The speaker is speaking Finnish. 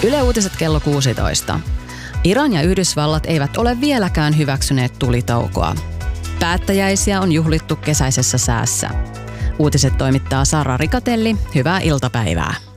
Yle Uutiset kello 16. Iran ja Yhdysvallat eivät ole vieläkään hyväksyneet tulitaukoa. Päättäjäisiä on juhlittu kesäisessä säässä. Uutiset toimittaa Sara Rikatelli. Hyvää iltapäivää.